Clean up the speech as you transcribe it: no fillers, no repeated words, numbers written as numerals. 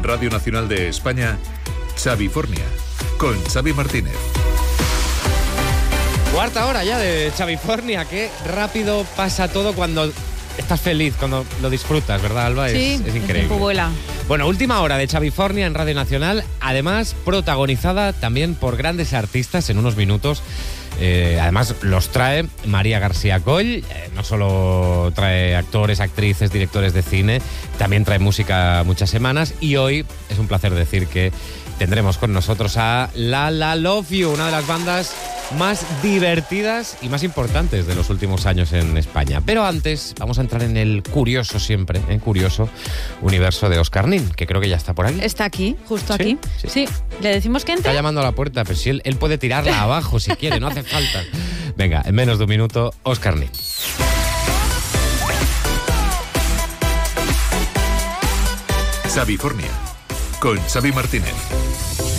Radio Nacional de España, Xavifornia, con Xavi Martínez. Cuarta hora ya de Xavifornia. Qué rápido pasa todo cuando estás feliz, cuando lo disfrutas, ¿verdad, Alba? Sí, es increíble. El tiempo vuela. Bueno, última hora de Xavifornia en Radio Nacional, además protagonizada también por grandes artistas en unos minutos. Además los trae María García Coll, no solo trae actores, actrices, directores de cine, también trae música muchas semanas, y hoy es un placer decir que tendremos con nosotros a La Love You, una de las bandas más divertidas y más importantes de los últimos años en España. Pero antes vamos a entrar en el curioso siempre, curioso universo de Óscar Nin, que creo que ya está por aquí. Está aquí, justo ¿Sí? aquí. Sí. Sí. ¿Le decimos que entre? Está llamando a la puerta, pero si él puede tirarla abajo si quiere, no hace falta. Venga, en menos de un minuto, Óscar Nin. Xavifornia, con Xavi Martínez.